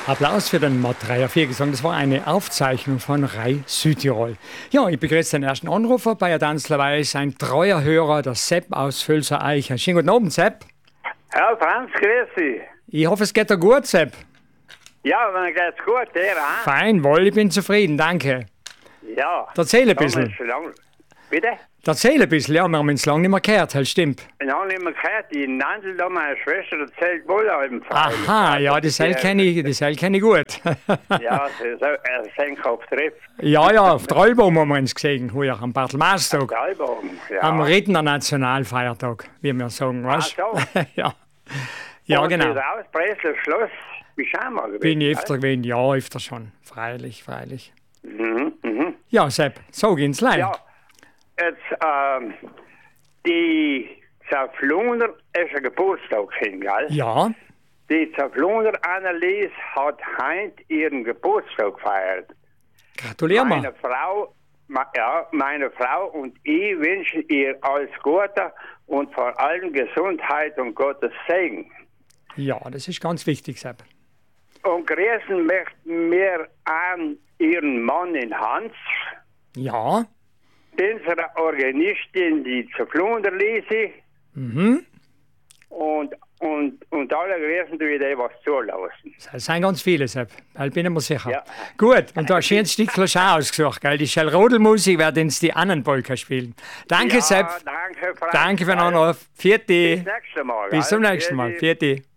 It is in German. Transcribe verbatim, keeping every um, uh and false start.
Applaus für den Mod drei vier Gesang. Das war eine Aufzeichnung von Rai Südtirol. Ja, ich begrüße den ersten Anrufer bei der Tanzlerweile. Ist ein treuer Hörer, der Sepp aus Völser-Eicher. Schönen guten Abend, Sepp. Herr Franz, grüß Sie. Ich hoffe, es geht dir gut, Sepp. Ja, mir geht's gut, der, ha? Fein, wohl, ich bin zufrieden, danke. Ja. Erzähl ein bisschen. Lang... Bitte? Erzähl ein bisschen, ja, wir haben uns lange nicht mehr gehört, das stimmt. Lange nicht mehr gehört, die Nandel da, meine Schwester, erzählt wohl auch im Fall. Aha, ja, das Seil kenne ich, das Seil kenn ich gut. Ja, das ist ein Senkopf trifft. Ja, ja, auf der Albaum haben wir uns gesehen, heuer, am Bartelmaustag. Der Album, ja. Am Redner Nationalfeiertag, wie wir sagen, weißt du? Ach so. Ja, ja Und genau. das aus Breslau Schloss, wie schauen wir gewesen? Bin ich öfter gewesen, ja, öfter schon. Freilich, freilich. Mhm, mhm. Ja, Sepp, so geht's leid. Ja, jetzt, ähm, die Zerflunder ist ein Geburtstag hin, gell? Ja, Die Zerflunder Annelies hat heute ihren Geburtstag gefeiert. gratulieren wir. Meine Frau, ma, ja, meine Frau und ich wünschen ihr alles Gute und vor allem Gesundheit und Gottes Segen. Ja, das ist ganz wichtig, Sepp. Und grüßen möchten wir an ihren Mann in Hans, Ja, unsere Organistin, die Zerflunder Lisi, mhm. und, und, und alle grüßen, die dir was zulassen. Das sind ganz viele, Sepp. Da bin ich mir sicher. Ja. Gut, und da hast du ein Stückchen schon ausgesucht, gell? Die Schellrodelmusik wird uns die Annenpolka spielen. Danke, Ja, Sepp. danke, Frank. Danke für den Anruf. Vierte. Bis nächstes Mal. Bis zum gell? nächsten Mal. Vierte. Vierte.